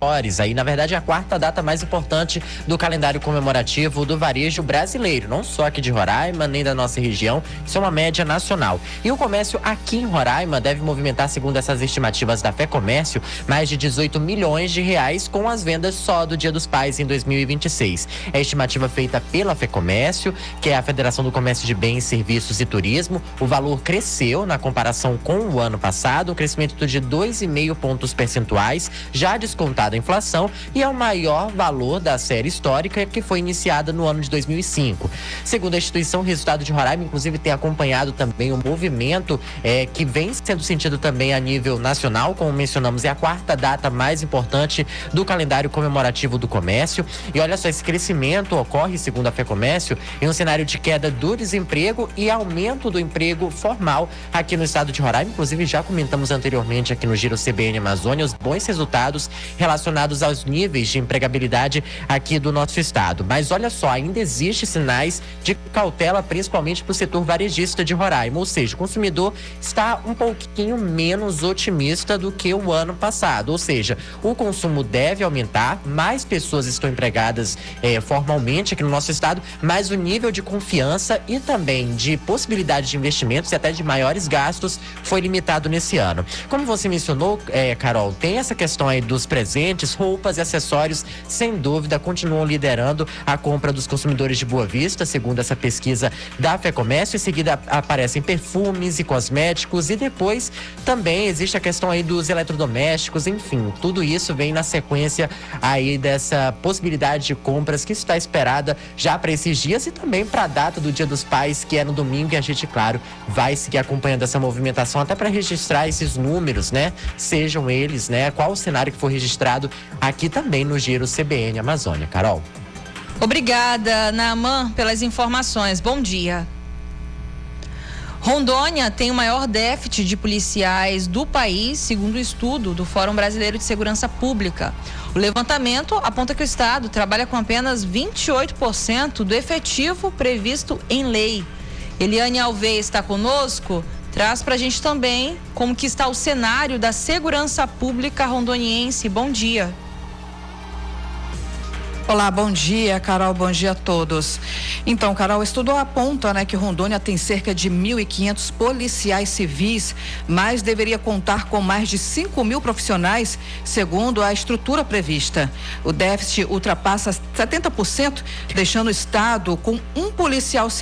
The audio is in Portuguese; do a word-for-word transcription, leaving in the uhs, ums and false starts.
Aí, na verdade, é a quarta data mais importante do calendário comemorativo do varejo brasileiro, não só aqui de Roraima, nem da nossa região, isso é uma média nacional. E o comércio aqui em Roraima deve movimentar, segundo essas estimativas da FEComércio, mais de dezoito milhões de reais com as vendas só do Dia dos Pais em dois mil e vinte e seis. É a estimativa feita pela FEComércio, que é a Federação do Comércio de Bens, Serviços e Turismo. O valor cresceu na comparação com o ano passado, um crescimento de dois vírgula cinco pontos percentuais, já descontado a inflação, e é o maior valor da série histórica, que foi iniciada no ano de dois mil e cinco. Segundo a instituição, o resultado de Roraima, inclusive, tem acompanhado também o movimento é, que vem sendo sentido também a nível nacional, como mencionamos, é a quarta data mais importante do calendário comemorativo do comércio. E olha só, esse crescimento ocorre, segundo a FEComércio, em um cenário de queda do desemprego e aumento do emprego formal aqui no estado de Roraima. Inclusive, já comentamos anteriormente aqui no Giro C B N Amazônia os bons resultados relacionados aos níveis de empregabilidade aqui do nosso estado. Mas olha só, ainda existe sinais de cautela, principalmente para o setor varejista de Roraima, ou seja, o consumidor está um pouquinho menos otimista do que o ano passado, ou seja, o consumo deve aumentar, mais pessoas estão empregadas eh, formalmente aqui no nosso estado, mas o nível de confiança e também de possibilidade de investimentos e até de maiores gastos foi limitado nesse ano. Como você mencionou, eh, Carol, tem essa questão aí dos presentes, roupas e acessórios, sem dúvida, continuam liderando a compra dos consumidores de Boa Vista, segundo essa pesquisa da FEComércio. Em seguida aparecem perfumes e cosméticos, e depois também existe a questão aí dos eletrodomésticos, enfim, tudo isso vem na sequência aí dessa possibilidade de compras que está esperada já para esses dias e também para a data do Dia dos Pais, que é no domingo, e a gente, claro, vai seguir acompanhando essa movimentação até para registrar esses números, né? Sejam eles, né? Qual o cenário que for registrado aqui também no Giro C B N Amazônia. Carol. Obrigada, Naaman, pelas informações. Bom dia. Rondônia tem o maior déficit de policiais do país, segundo o estudo do Fórum Brasileiro de Segurança Pública. O levantamento aponta que o estado trabalha com apenas vinte e oito por cento do efetivo previsto em lei. Eliane Alves está conosco, traz pra gente também como que está o cenário da segurança pública rondoniense. Bom dia. Olá, bom dia, Carol, bom dia a todos. Então, Carol, o estudo aponta, né, que Rondônia tem cerca de mil e quinhentos policiais civis, mas deveria contar com mais de cinco mil profissionais, segundo a estrutura prevista. O déficit ultrapassa setenta por cento, deixando o estado com um policial civil